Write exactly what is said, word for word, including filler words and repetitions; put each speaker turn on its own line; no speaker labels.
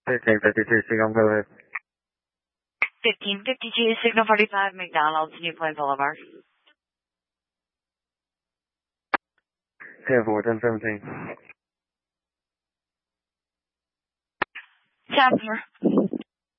fifteen fifty-two, Signal, go ahead.
fifteen fifty-two, Signal forty-five, McDonald's, New Point Boulevard.
ten four, ten seventeen.
ten four.